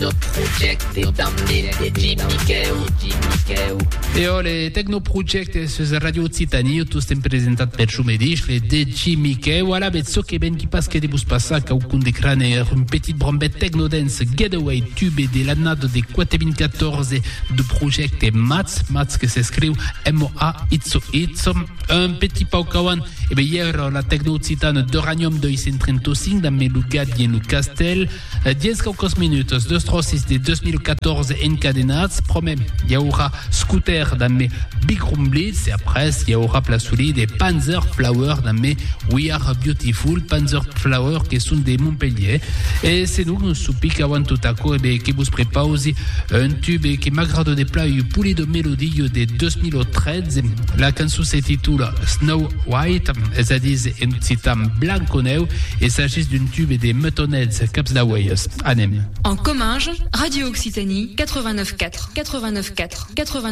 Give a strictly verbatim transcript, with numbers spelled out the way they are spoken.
Techno Project e damne de Jimmy Keu, Jimmy Keu. E ho le Techno Project su Radio Occitania, tu stai presentat per Jumedish, le de Jimmy Keu, voilà, bet so che ben qui passe che debus passa ca un de crane une petite brombette Techno Dance Getaway tube de l'année de quattorze de Project et Mats, Mats que s'écrit M O A Itzo Itzo, un petit paukawan, et bien hier la Techno Occitane d'Uranium deux cent trente-cinq dans mes lugat bien le Castel, dix quelques minutes, deux trossis de deux mille quatorze encadenats, promet, il y aura Scooter dans mes Big Room Blitz, et après il y aura Plasouli des Panzer Flower dans mes We Are Beautiful, Panzer Flower qui sont des Montpellier, et c'est nous nous soupic avant tout à coup, et bien qui vous prépare aussi un tube qui m'agrade de plat, il poulet de mélodie de deux mille treize, la chanson s'intitule Snow White, ça dit un citam blanco neu, et s'agit d'une tube des Muttonheads Caps d'Hawaïs. Anem. En Comminges, Radio Occitanie, quatre-vingt-neuf quatre, quatre-vingt-neuf quatre, quatre-vingt-neuf